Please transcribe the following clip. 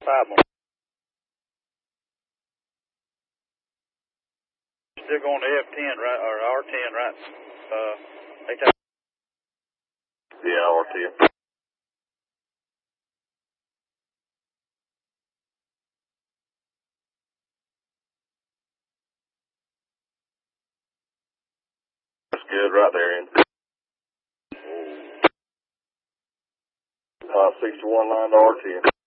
5 more. Still going to F10, right, or R10, right? Yeah, R10. That's good right there, in. 61 line to R10.